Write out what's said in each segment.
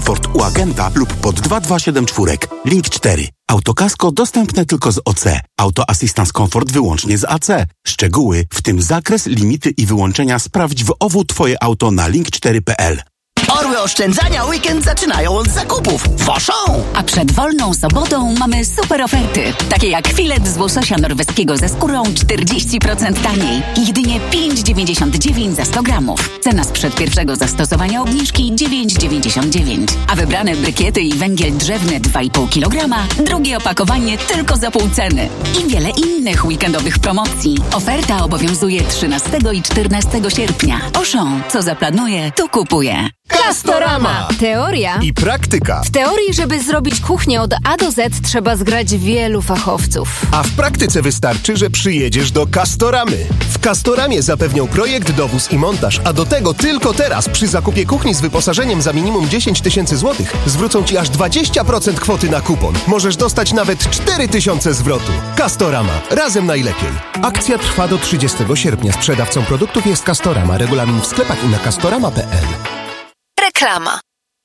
transport u agenta lub pod 2274. Link 4. Autokasko dostępne tylko z OC. Auto Assistance Comfort wyłącznie z AC. Szczegóły, w tym zakres, limity i wyłączenia sprawdź w OWU Twoje auto na link4.pl. Orły oszczędzania weekend zaczynają od zakupów w Auchan. A przed wolną sobotą mamy super oferty. Takie jak filet z łososia norweskiego ze skórą 40% taniej. Jedynie 5,99 za 100 gramów. Cena sprzed pierwszego zastosowania obniżki 9,99. A wybrane brykiety i węgiel drzewny 2,5 kg. Drugie opakowanie tylko za pół ceny. I wiele innych weekendowych promocji. Oferta obowiązuje 13 i 14 sierpnia. Auchan, co zaplanuje, to kupuje. Castorama. Teoria i praktyka. W teorii, żeby zrobić kuchnię od A do Z, trzeba zgrać wielu fachowców. A w praktyce wystarczy, że przyjedziesz do Castoramy. W Castoramie zapewnią projekt, dowóz i montaż, a do tego tylko teraz przy zakupie kuchni z wyposażeniem za minimum 10 000 złotych zwrócą Ci aż 20% kwoty na kupon. Możesz dostać nawet 4000 zwrotu. Castorama. Razem najlepiej. Akcja trwa do 30 sierpnia. Sprzedawcą produktów jest Castorama. Regulamin w sklepach i na castorama.pl. Reklama.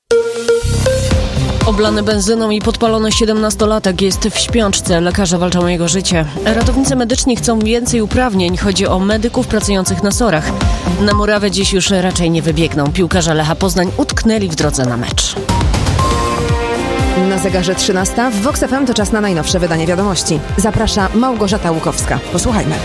Oblany benzyną i podpalony 17-latek jest w śpiączce. Lekarze walczą o jego życie. Ratownicy medyczni chcą więcej uprawnień. Chodzi o medyków pracujących na SOR-ach. Na murawę dziś już raczej nie wybiegną. Piłkarze Lecha Poznań utknęli w drodze na mecz. Na zegarze 13 w Vox FM to czas na najnowsze wydanie wiadomości. Zaprasza Małgorzata Łukowska. Posłuchajmy.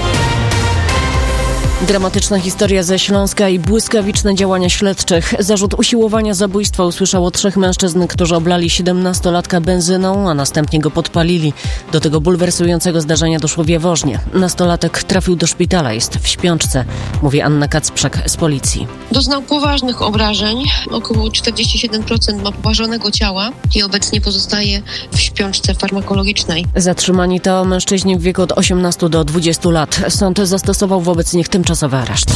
Dramatyczna historia ze Śląska i błyskawiczne działania śledczych. Zarzut usiłowania zabójstwa usłyszało 3 mężczyzn, którzy oblali 17-latka benzyną, a następnie go podpalili. Do tego bulwersującego zdarzenia doszło w Jaworznie. Nastolatek trafił do szpitala, jest w śpiączce, mówi Anna Kacprzak z policji. Doznał poważnych obrażeń, około 47% ma poparzonego ciała i obecnie pozostaje w śpiączce farmakologicznej. Zatrzymani to mężczyźni w wieku od 18 do 20 lat. Sąd zastosował wobec nich tymczasowy areszt.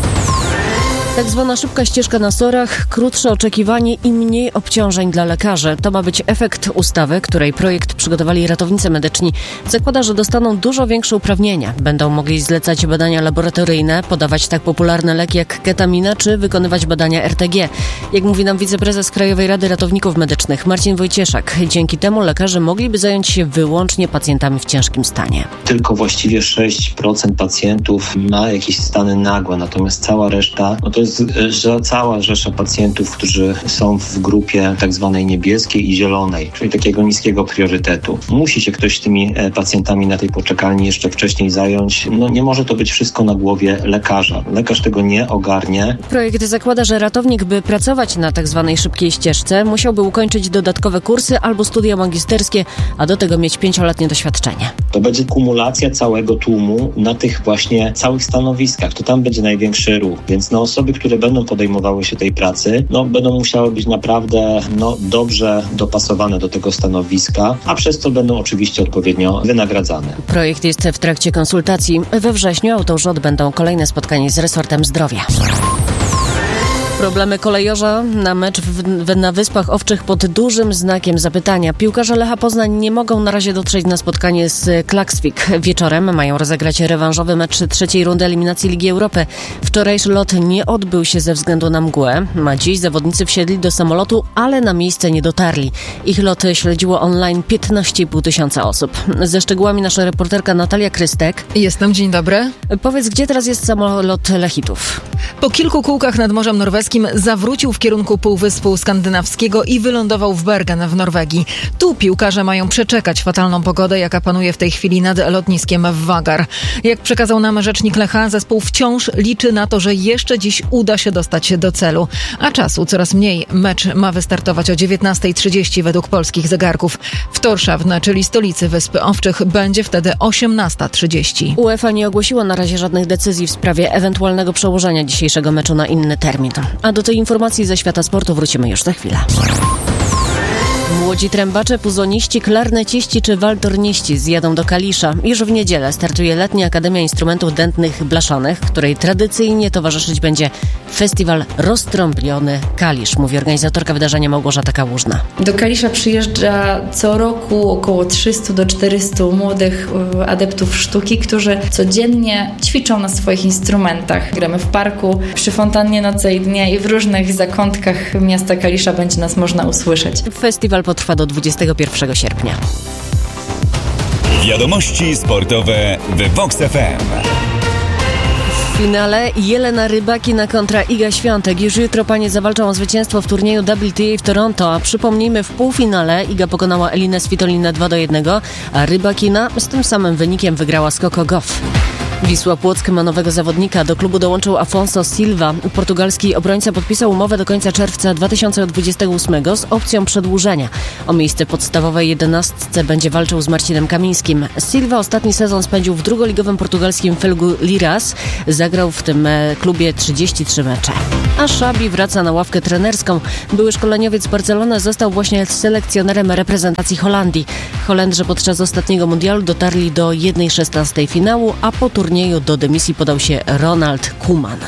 Tak zwana szybka ścieżka na SOR-ach, krótsze oczekiwanie i mniej obciążeń dla lekarzy. To ma być efekt ustawy, której projekt przygotowali ratownicy medyczni. Zakłada, że dostaną dużo większe uprawnienia. Będą mogli zlecać badania laboratoryjne, podawać tak popularne leki jak ketamina, czy wykonywać badania RTG. Jak mówi nam wiceprezes Krajowej Rady Ratowników Medycznych Marcin Wojcieszak, dzięki temu lekarze mogliby zająć się wyłącznie pacjentami w ciężkim stanie. Tylko właściwie 6% pacjentów ma jakieś stany nagłe, natomiast cała reszta, to jest cała rzesza pacjentów, którzy są w grupie tak zwanej niebieskiej i zielonej, czyli takiego niskiego priorytetu. Musi się ktoś tymi pacjentami na tej poczekalni jeszcze wcześniej zająć. Nie może to być wszystko na głowie lekarza. Lekarz tego nie ogarnie. Projekt zakłada, że ratownik, by pracować na tak zwanej szybkiej ścieżce, musiałby ukończyć dodatkowe kursy albo studia magisterskie, a do tego mieć 5-letnie doświadczenie. To będzie kumulacja całego tłumu na tych właśnie całych stanowiskach. To tam będzie największy ruch, więc osoby, które będą podejmowały się tej pracy, będą musiały być naprawdę dobrze dopasowane do tego stanowiska, a przez co będą oczywiście odpowiednio wynagradzane. Projekt jest w trakcie konsultacji. We wrześniu autorzy odbędą kolejne spotkanie z resortem zdrowia. Problemy kolejorza na mecz na Wyspach Owczych pod dużym znakiem zapytania. Piłkarze Lecha Poznań nie mogą na razie dotrzeć na spotkanie z Klaksvik. Wieczorem mają rozegrać rewanżowy mecz 3. rundy eliminacji Ligi Europy. Wczorajszy lot nie odbył się ze względu na mgłę. A dziś zawodnicy wsiedli do samolotu, ale na miejsce nie dotarli. Ich lot śledziło online 15 500 osób. Ze szczegółami nasza reporterka Natalia Krystek. Jestem, dzień dobry. Powiedz, gdzie teraz jest samolot Lechitów? Po kilku kółkach nad Morzem Norweskim zawrócił w kierunku Półwyspu Skandynawskiego i wylądował w Bergen w Norwegii. Tu piłkarze mają przeczekać fatalną pogodę, jaka panuje w tej chwili nad lotniskiem w Vagar. Jak przekazał nam rzecznik Lecha, zespół wciąż liczy na to, że jeszcze dziś uda się dostać do celu. A czasu coraz mniej. Mecz ma wystartować o 19:30 według polskich zegarków. W Tórshavn, czyli stolicy Wysp Owczych, będzie wtedy 18:30. UEFA nie ogłosiła na razie żadnych decyzji w sprawie ewentualnego przełożenia dzisiejszego meczu na inny termin. A do tej informacji ze świata sportu wrócimy już za chwilę. Młodzi trębacze, puzoniści, klarneciści czy waltorniści zjadą do Kalisza. Już w niedzielę startuje letnia Akademia Instrumentów Dętnych Blaszanych, której tradycyjnie towarzyszyć będzie festiwal Roztrąbiony Kalisz, mówi organizatorka wydarzenia Małgorzata Kałużna. Do Kalisza przyjeżdża co roku około 300 do 400 młodych adeptów sztuki, którzy codziennie ćwiczą na swoich instrumentach. Gramy w parku, przy fontannie nocy i dnia i w różnych zakątkach miasta Kalisza będzie nas można usłyszeć. Festiwal potrwa do 21 sierpnia. Wiadomości sportowe w Vox FM. W finale Jelena Rybakina kontra Iga Świątek. Już jutro panie zawalczą o zwycięstwo w turnieju WTA w Toronto, a przypomnijmy, w półfinale Iga pokonała Elinę Svitolinę 2-1, a Rybakina z tym samym wynikiem wygrała z Coco Gauff. Wisła Płock ma nowego zawodnika. Do klubu dołączył Afonso Silva. Portugalski obrońca podpisał umowę do końca czerwca 2028 z opcją przedłużenia. O miejsce podstawowej 11 będzie walczył z Marcinem Kamińskim. Silva ostatni sezon spędził w drugoligowym portugalskim Felgu Liras. Zagrał w tym klubie 33 mecze. A Xabi wraca na ławkę trenerską. Były szkoleniowiec Barcelony został właśnie selekcjonerem reprezentacji Holandii. Holendrzy podczas ostatniego mundialu dotarli do 1/16 finału, a po turnieju do dymisji podał się Ronald Koeman.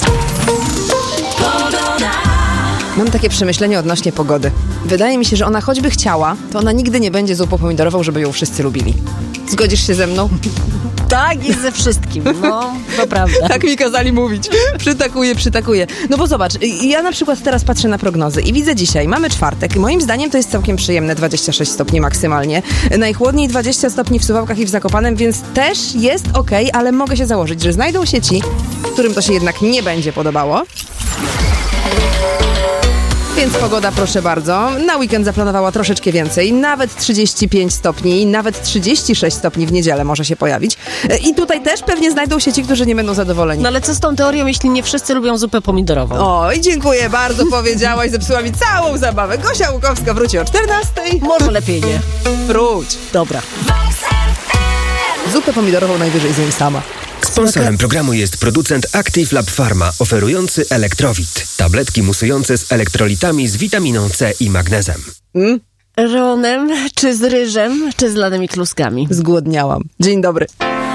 Mam takie przemyślenie odnośnie pogody. Wydaje mi się, że ona choćby chciała, to ona nigdy nie będzie zupą pomidorową, żeby ją wszyscy lubili. Zgodzisz się ze mną? Tak, jest ze wszystkim. No, to prawda. Tak mi kazali mówić. Przytakuję. No bo zobacz, ja na przykład teraz patrzę na prognozy i widzę dzisiaj, mamy czwartek. Moim zdaniem to jest całkiem przyjemne, 26 stopni maksymalnie. Najchłodniej 20 stopni w Suwałkach i w Zakopanem, więc też jest okej, ale mogę się założyć, że znajdą się ci, którym to się jednak nie będzie podobało. Więc pogoda, proszę bardzo, na weekend zaplanowała troszeczkę więcej, nawet 35 stopni, nawet 36 stopni w niedzielę może się pojawić. I tutaj też pewnie znajdą się ci, którzy nie będą zadowoleni. No ale co z tą teorią, jeśli nie wszyscy lubią zupę pomidorową? Oj, dziękuję bardzo, powiedziałaś, zepsuła mi całą zabawę. Gosia Łukowska wróci o 14:00. Może lepiej nie. Wróć. Dobra. Zupę pomidorową najwyżej zjem sama. Sponsorem programu jest producent Active Lab Pharma, oferujący Elektrowit. Tabletki musujące z elektrolitami z witaminą C i magnezem. Ronem, czy z ryżem, czy z ladem i kluskami? Zgłodniałam. Dzień dobry.